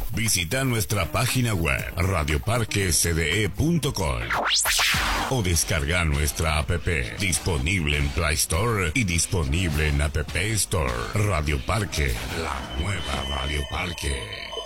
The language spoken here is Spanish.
Visita nuestra página web radioparquecde.com o descarga nuestra app disponible en Play Store y disponible en App Store. Radio Parque, la nueva Radio Parque.